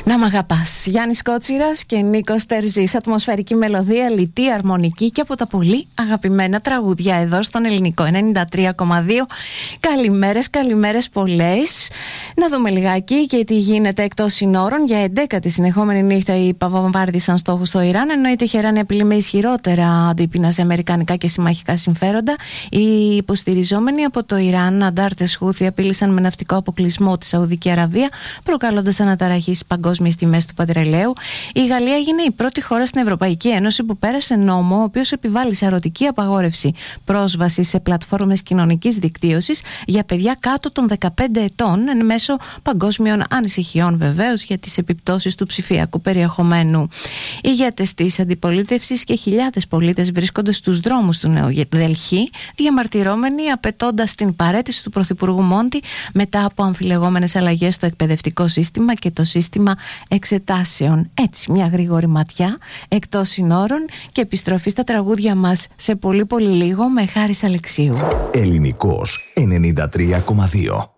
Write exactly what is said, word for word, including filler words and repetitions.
Να μ' αγαπάς. Γιάννης Κότσιρας και Νίκος Τερζής. Ατμοσφαιρική μελωδία, λιτή, αρμονική και από τα πολύ αγαπημένα τραγουδιά εδώ στον Ελληνικό ενενήντα τρία κόμμα δύο. Καλημέρες, καλημέρες πολλές. Να δούμε λιγάκι και τι γίνεται εκτός συνόρων. Για εντέκατη συνεχόμενη νύχτα οι βομβάρδισαν στόχους στο Ιράν, ενώ η Τεχεράνη απειλεί με ισχυρότερα αντίπεινα σε αμερικανικά και συμμαχικά συμφέροντα. Οι υποστηριζόμενοι από το Ιράν, αντάρτες Χούθι, απείλησαν με ναυτικό αποκλεισμό τη Σαουδική Αραβία, προκαλώντας αναταραχή στις παγκόσμιες τιμές του πετρελαίου. Η Γαλλία έγινε η πρώτη χώρα στην Ευρωπαϊκή Ένωση που πέρασε νόμο, ο οποίος επιβάλλει σαρωτική απαγόρευση πρόσβασης σε πλατφόρμες κοινωνικής δικτύωσης για παιδιά κάτω των δεκαπέντε ετών, εν μέσω παγκόσμιων ανησυχιών βεβαίως για τις επιπτώσεις του ψηφιακού περιεχομένου. Οι ηγέτες της αντιπολίτευσης και χιλιάδες πολίτες βρίσκονται στους δρόμους του Νέου Δελχή, διαμαρτυρώμενοι, απαιτώντας την παραίτηση του Πρωθυπουργού Μόντι μετά από αμφιλεγόμενες αλλαγές στο εκπαιδευτικό σύστημα και το σύστημα εξετάσεων. Έτσι, μια γρήγορη ματιά εκτός συνόρων και επιστροφή στα τραγούδια μας σε πολύ πολύ λίγο με Χάρης Αλεξίου. Ελληνικός ενενήντα τρία κόμμα δύο.